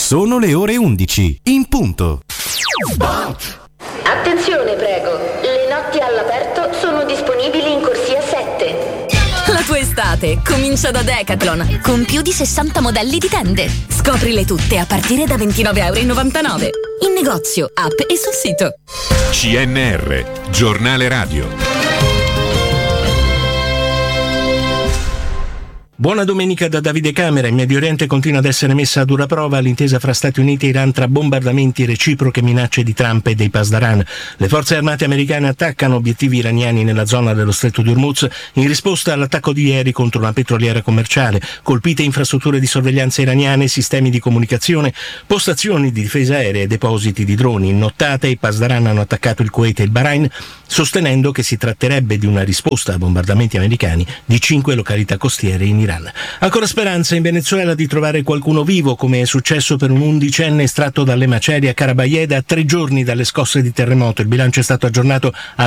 Sono le ore 11, in punto. Attenzione, prego. Le notti all'aperto sono disponibili in corsia 7. La tua estate comincia da Decathlon, con più di 60 modelli di tende. Scoprile tutte a partire da €29,99. In negozio, app e sul sito. CNR, giornale radio. Buona domenica da Davide Camera. In Medio Oriente continua ad essere messa a dura prova l'intesa fra Stati Uniti e Iran tra bombardamenti e reciproche minacce di Trump e dei Pasdaran. Le forze armate americane attaccano obiettivi iraniani nella zona dello Stretto di Hormuz in risposta all'attacco di ieri contro una petroliera commerciale. Colpite infrastrutture di sorveglianza iraniane, sistemi di comunicazione, postazioni di difesa aerea e depositi di droni. In nottata i Pasdaran hanno attaccato il Kuwait e il Bahrain, sostenendo che si tratterebbe di una risposta a bombardamenti americani di 5 località costiere in Iran. Ancora speranza in Venezuela di trovare qualcuno vivo, come è successo per un 11enne estratto dalle macerie a Carabayeda a 3 giorni dalle scosse di terremoto. Il bilancio è stato aggiornato a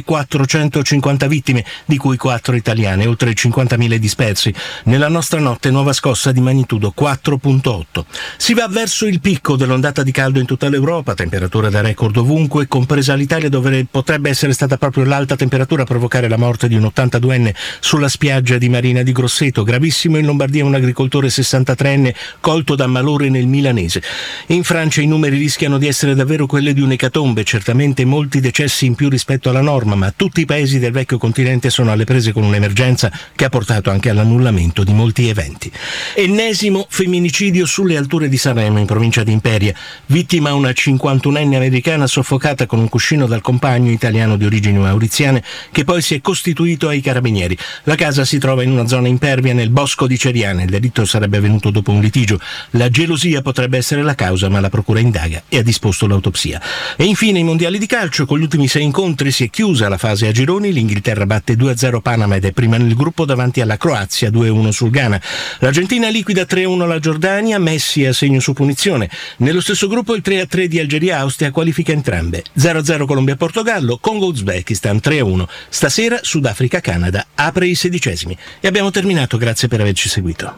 1.450 vittime, di cui 4 italiane, oltre 50.000 dispersi. Nella nostra notte nuova scossa di magnitudo 4.8. Si va verso il picco dell'ondata di caldo in tutta l'Europa, temperatura da record ovunque, compresa l'Italia, dove potrebbe essere stata proprio l'alta temperatura a provocare la morte di un 82enne sulla spiaggia di Marina di Grosseto. Gravissimo in Lombardia un agricoltore 63enne colto da malore nel milanese. In Francia i numeri rischiano di essere davvero quelli di un'ecatombe, certamente molti decessi in più rispetto alla norma, ma tutti i paesi del vecchio continente sono alle prese con un'emergenza che ha portato anche all'annullamento di molti eventi. Ennesimo femminicidio sulle alture di Sanremo, in provincia di Imperia. Vittima una 51enne americana soffocata con un cuscino dal compagno italiano di origini mauriziane, che poi si è costituito ai carabinieri. La casa si trova in una zona impervia nel bosco di Ceriana. Il delitto sarebbe avvenuto dopo un litigio. La gelosia potrebbe essere la causa, ma la procura indaga e ha disposto l'autopsia. E infine i mondiali di calcio. Con gli ultimi 6 incontri si è chiusa la fase a gironi. L'Inghilterra batte 2-0 Panama ed è prima nel gruppo davanti alla Croazia 2-1 sul Ghana. L'Argentina liquida 3-1 la Giordania, Messi a segno su punizione. Nello stesso gruppo il 3-3 di Algeria-Austria qualifica entrambe. 0-0 Colombia-Portogallo, Congo-Uzbekistan 3-1. Stasera Sudafrica-Canada apre i 16esimi. E abbiamo terminato, grazie per averci seguito.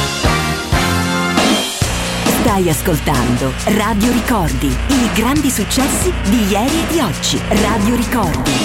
Stai ascoltando Radio Ricordi, i grandi successi di ieri e di oggi. Radio Ricordi.